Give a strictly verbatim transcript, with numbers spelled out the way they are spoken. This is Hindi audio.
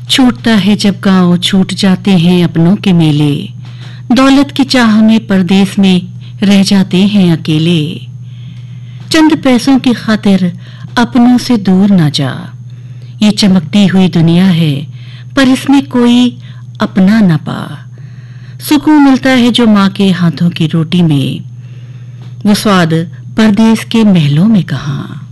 छूटता है जब गांव, छूट जाते हैं अपनों के मेले, दौलत की चाह में परदेस में रह जाते हैं अकेले। चंद पैसों की खातिर अपनों से दूर ना जा, ये चमकती हुई दुनिया है पर इसमें कोई अपना ना पा। सुकून मिलता है जो माँ के हाथों की रोटी में, वो स्वाद परदेस के महलों में कहाँ।